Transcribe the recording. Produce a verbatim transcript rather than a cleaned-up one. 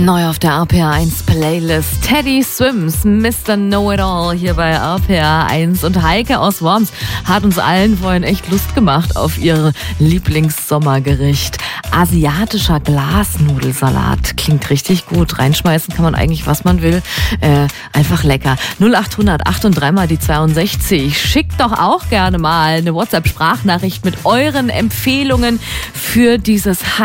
Neu auf der R P R eins Playlist. Teddy Swims, Mister Know-It-All hier bei R P R eins. Und Heike aus Worms hat uns allen vorhin echt Lust gemacht auf ihr Lieblingssommergericht. Asiatischer Glasnudelsalat. Klingt richtig gut. Reinschmeißen kann man eigentlich, was man will. Äh, einfach lecker. null acht hundert acht und drei mal die zweiundsechzig. Schickt doch auch gerne mal eine WhatsApp-Sprachnachricht mit euren Empfehlungen für dieses